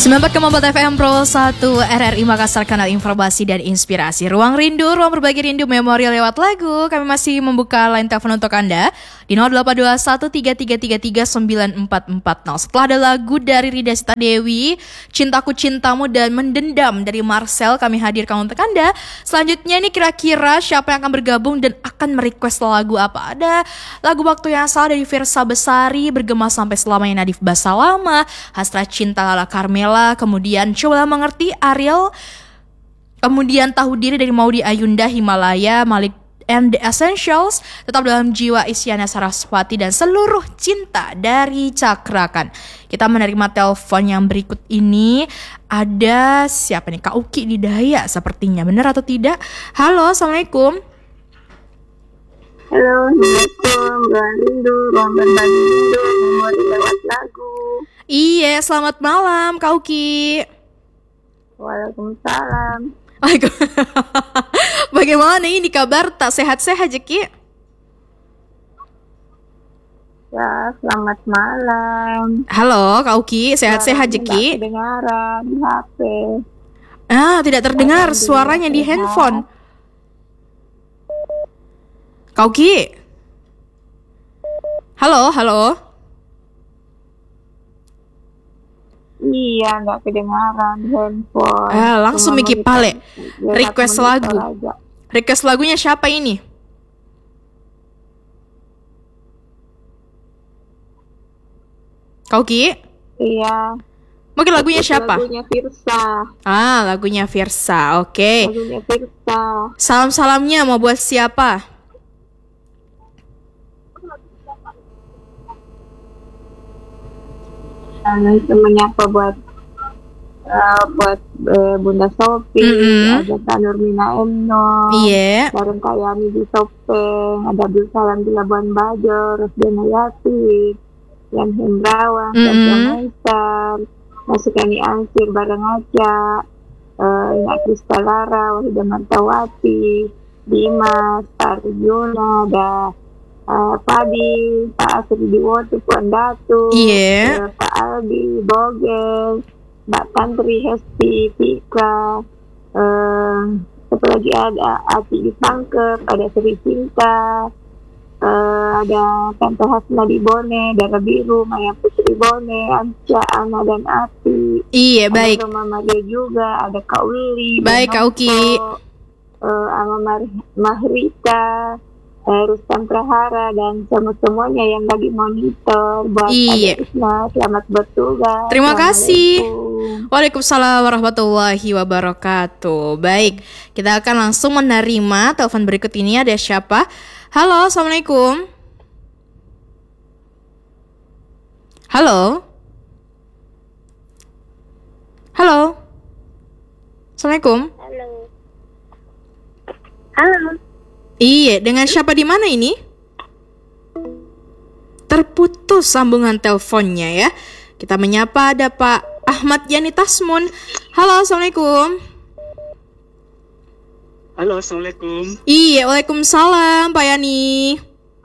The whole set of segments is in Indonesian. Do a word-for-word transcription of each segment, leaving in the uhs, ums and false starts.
sembilan puluh empat koma empat F M Pro satu R R I Makassar, kanal informasi dan inspirasi. Ruang rindu, ruang berbagi rindu memori lewat lagu. Kami masih membuka line telepon untuk Anda di nol delapan dua satu tiga tiga tiga tiga sembilan empat empat nol. Setelah ada lagu dari Rida Sita Dewi, Cintaku Cintamu dan Mendendam dari Marcel, kami hadirkan untuk Anda. Selanjutnya ini kira-kira siapa yang akan bergabung dan akan merequest lagu apa? Ada lagu Waktu Yang Salah dari Virsa Besari, Bergema Sampai Selamanya Nadif Basalama, Hasrat Cinta Lala Carmela, kemudian Cobalah Mengerti Ariel, kemudian Tahu Diri dari Maudi Ayunda, Himalaya, Malik and the Essentials, Tetap Dalam Jiwa Isyana Saraswati, dan Seluruh Cinta dari Cakrakan. Kita menerima telepon yang berikut ini. Ada siapa nih? Kak Uki di Daya sepertinya, benar atau tidak? Halo, Assalamualaikum. Halo, Assalamualaikum. Ruang rindu, ruang berbagi rindu, memori lewat lagu. Iya, selamat malam Kak Uki. Waalaikumsalam. Bagaimana ini kabar? Tak sehat-sehat aja, Ki? Ya, selamat malam. Halo Kak Uki, sehat-sehat aja, Ki? Tidak kedengaran di H P. Ah, tidak terdengar suaranya di handphone. Kak Uki? Halo, halo? Iya, nggak kedengaran di handphone. Ah, langsung Miki Pale. Request lagu. Aja. Request lagunya siapa ini? Kak Uki? Iya. Mungkin lagunya siapa? Lagunya Virsa. Ah, lagunya Virsa. Oke. Okay. Lagunya Virsa. Salam-salamnya mau buat siapa? Nah, itu menyapa buat uh, buat uh, Bunda Sophie, mm-hmm. ada Kak Nurmina Emno, iya, yeah. bareng Kak Yani di Sopeng, ada Abdul Salam di Labuan Bajo, Rosdana Yati, Yan Hendrawan, Tasya mm-hmm. Maisar, Masukani Ansir bareng Aca, uh, Ina Krista Lara, Wahida Martawati, Dimas, Pak Arjuna, ada Uh, Padi, Pak Asri Diwoto, Puan Datu, yeah. uh, Pak Aldi, Bogel, Mbak Tantri, Hesti, Pika, uh, satu lagi ada Ati di Pangkep, ada Sri Cinta, uh, ada Tante Hasna di Bone, Dara Biru, Maya Putri Bone, Anca, Ana dan Ati. Iya, ada baik. Ada Mama Maria juga, ada Kak Willy, baik Kak Uki, uh, Ama Mar- Mahrita, Uh, Rustam Prahara dan semua-semuanya yang lagi monitor buat iya. Isna, selamat bertugas. Terima kasih. Waalaikumsalam warahmatullahi wabarakatuh. Baik, kita akan langsung menerima telepon berikut ini. Ada siapa? Halo, Assalamualaikum. Halo. Halo. Assalamualaikum. Halo. Halo. Iya, dengan siapa di mana ini? Terputus sambungan teleponnya ya. Kita menyapa ada Pak Ahmad Yani Tasmun. Halo, Assalamualaikum. Halo, Assalamualaikum. Iya, Waalaikumsalam Pak Yani.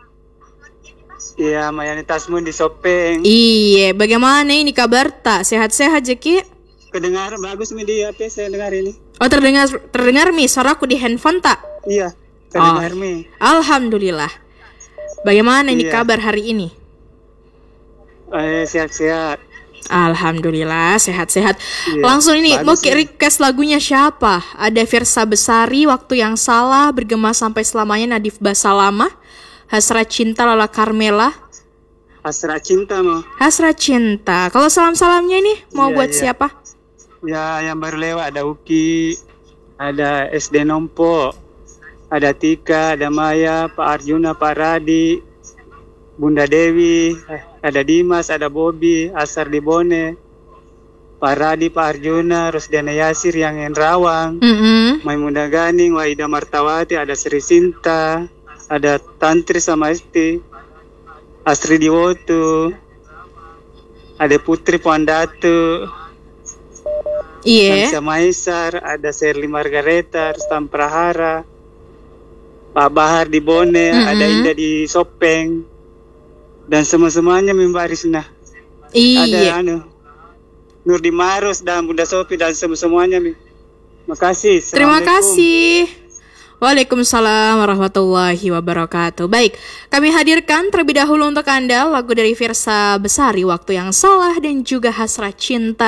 Iya, Yani Tasmun di Sopeng. Iya, bagaimana ini kabar tak? Sehat-sehat aja, Ki? Kedengaran bagus nih di H P saya dengar ini. Oh, terdengar terdengar mi suaraku di handphone tak? Iya. Oh, alhamdulillah. Bagaimana ini iya. kabar hari ini? Eh, sehat-sehat. Alhamdulillah, sehat-sehat. Iya, langsung ini mau ya. request lagunya siapa? Ada Virsa Besari, Waktu Yang Salah, Bergema Sampai Selamanya Nadif Basalama, Hasrat Cinta Lala Carmela. Hasrat Cinta mau. Hasrat Cinta. Kalau salam-salamnya ini mau iya, buat iya. siapa? Ya, yang baru lewat ada Uki, ada S D Nompo. Ada Tika, ada Maya, Pak Arjuna, Pak Radi, Bunda Dewi, ada Dimas, ada Bobby, Asar di Bone, Pak Radi, Pak Arjuna, Rosdana Yasir yang Henrawang, mm-hmm. Maimuna Ganing, Wahida Martawati, ada Sri Sinta, ada Tantri sama Esti, Asri Diwoto, ada Putri Puan Datu, iya. Tansia Maisar, ada Serli Margareta, Rustam Prahara, Pak Bahar di Bone, mm-hmm. ada Indah di Sopeng, dan semua-semuanya Mbak Risna. Iya. Ada anu Nurdi Marus dan Bunda Sofi dan semua-semuanya Mi. Makasih. Terima Assalamualaikum. kasih. Waalaikumsalam warahmatullahi wabarakatuh. Baik, kami hadirkan terlebih dahulu untuk Anda lagu dari Virsa Besari, Waktu Yang Salah dan juga Hasrat Cinta.